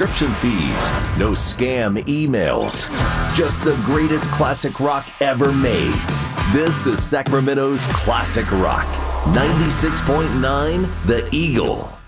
subscription fees, no scam emails. Just the greatest classic rock ever made. This is Sacramento's Classic Rock. 96.9 The Eagle.